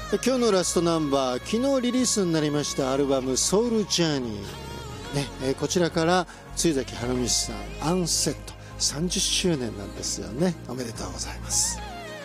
今日のラストナンバー、昨日リリースになりましたアルバムソウルジャーニー、こちらから露崎春美さんアンセット30周年なんですよね。おめでとうございます。